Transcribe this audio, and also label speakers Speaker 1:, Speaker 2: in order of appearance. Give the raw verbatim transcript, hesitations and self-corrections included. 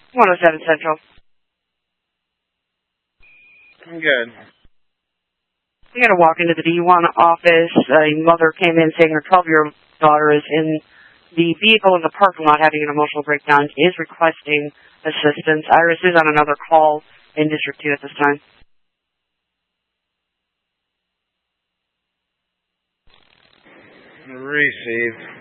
Speaker 1: one oh seven Central.
Speaker 2: I'm good.
Speaker 1: We got to walk into the D one office. A mother came in saying her twelve-year-old daughter is in the vehicle in the parking lot having an emotional breakdown, is requesting assistance. Iris is on another call in District two at this time.
Speaker 2: Received.